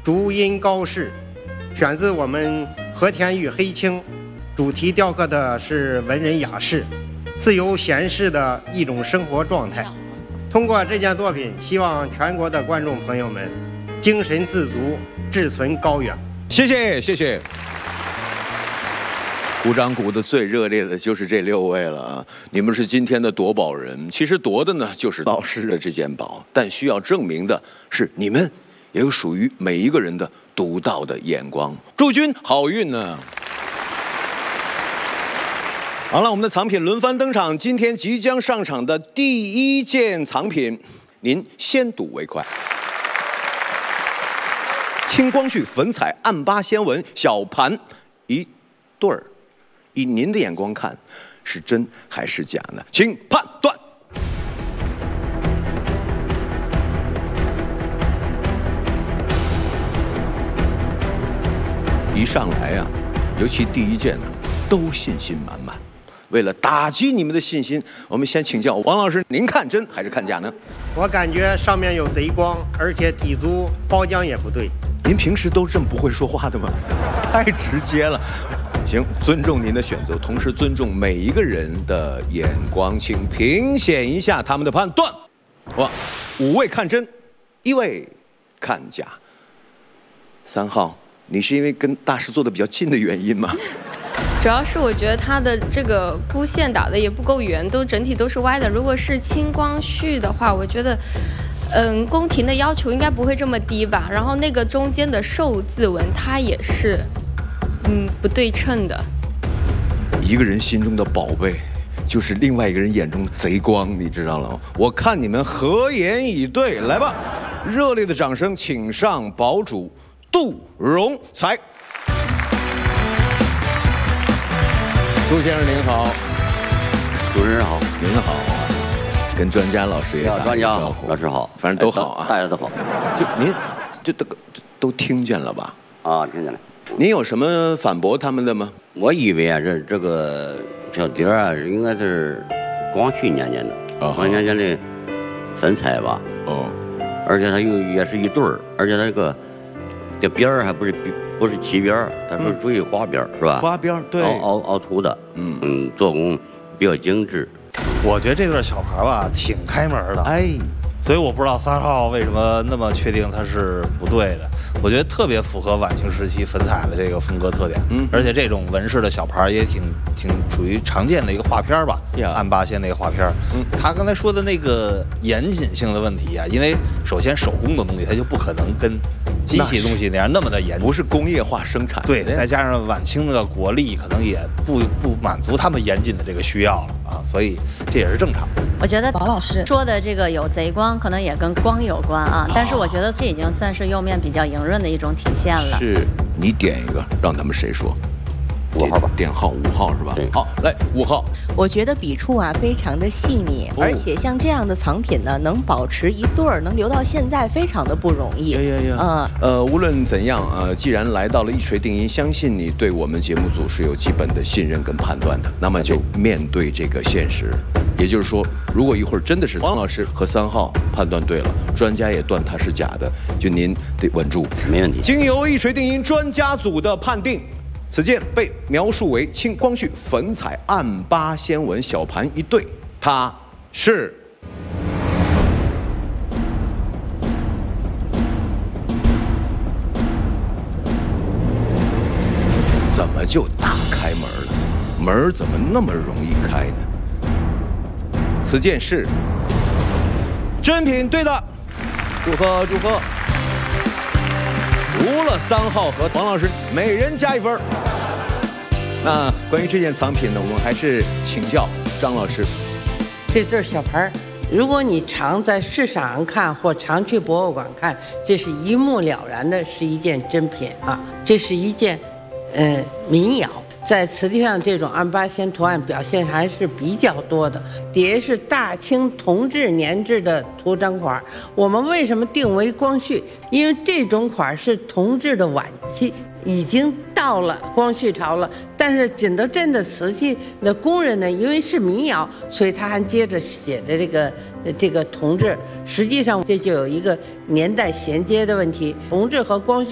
竹阴高士，选自我们和田玉黑青，主题雕刻的是文人雅士、自由闲适的一种生活状态。通过这件作品，希望全国的观众朋友们精神自足，志存高远。 谢谢，谢谢。鼓掌鼓的最热烈的就是这6位了啊！你们是今天的夺宝人，其实夺的呢就是老师的这件宝，但需要证明的是你们也有属于每一个人的独到的眼光。祝君好运呢！好了，我们的藏品轮番登场，今天即将上场的第1件藏品，您先睹为快。清光绪粉彩暗八仙纹小盘1对儿。以您的眼光看，是真还是假呢？请判断。一上来啊，尤其第1件呢，都信心满满。为了打击你们的信心，我们先请教王老师，您看真还是看假呢？ 我感觉上面有贼光，而且底足包浆也不对。 您平时都这么不会说话的吗？太直接了。行，尊重您的选择，同时尊重每一个人的眼光，请评选一下他们的判断。哇，5位看真，1位看假。3号，你是因为跟大师坐的比较近的原因吗？ 主要是我觉得它的这个箍线打的也不够圆，整体都是歪的。如果是清光绪的话，我觉得，宫廷的要求应该不会这么低吧。然后那个中间的寿字纹，它也是。不对称的。 一个人心中的宝贝，就是另外一个人眼中的贼光，你知道了吗？我看你们合眼以对，来吧，热烈的掌声，请上宝主杜荣才。杜先生您好， 主持人好， 您好啊，跟专家老师也打专家好， 招呼， 老师好， 反正都好啊， 大家都好。 就您这都听见了吧？ 啊，听见了。 您有什么反驳他们的吗？ 我以为啊，这个小碟啊，应该是光绪年间的，光绪年间的粉彩吧。 哦， 而且它也是一对儿，而且它这边儿还不是齐边儿，它是属于花边儿，是吧？ 花边儿，对， 凹凸的，做工比较精致。 我觉得这对小牌吧挺开门的，所以我不知道3号为什么那么确定它是不对的。我觉得特别符合晚清时期粉彩的这个风格特点，而且这种纹饰的小牌也挺属于常见的一个画片吧，暗八仙那个画片。他刚才说的那个严谨性的问题啊，因为首先手工的东西它就不可能跟机器东西那样那么的严谨， 不是工业化生产。 对，再加上晚清的国力可能也不满足他们严谨的这个需要了啊，所以这也是正常。 我觉得王老师说的这个有贼光，可能也跟光有关啊，但是我觉得这已经算是釉面比较莹润的一种体现了。 是你点一个，让他们谁说 ？5号吧， 点号5号是吧？好，来5号。 我觉得笔触啊非常的细腻，而且像这样的藏品呢，能保持一对儿，能留到现在，非常的不容易。 无论怎样既然来到了一锤定音，相信你对我们节目组是有基本的信任跟判断的，那么就面对这个现实。也就是说，如果一会儿真的是王老师和3号判断对了，专家也断它是假的，就您得稳住， 没问题。 经由一锤定音专家组的判定，此件被描述为清光绪粉彩暗八仙纹小盘1对，它是怎么就打开门了？门怎么那么容易开呢？此件是真品，对的，祝贺祝贺！除了3号和王老师，每人加1分。那关于这件藏品呢，我们还是请教张老师。 这对小牌，如果你常在市场上看或常去博物馆看，这是一目了然的，是一件真品啊，这是一件民窑。在瓷器上，这种暗八仙图案表现还是比较多的。碟是大清同治年制的图章款，我们为什么定为光绪？因为这种款是同治的晚期，已经到了光绪朝了。但是景德镇的瓷器的工人呢，因为是民窑，所以他还接着写的这个同治。实际上这就有一个年代衔接的问题，同治和光绪